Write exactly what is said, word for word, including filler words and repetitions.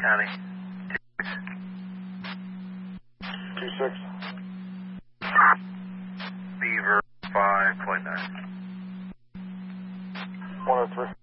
County. two six. Beaver five point nine. one oh three.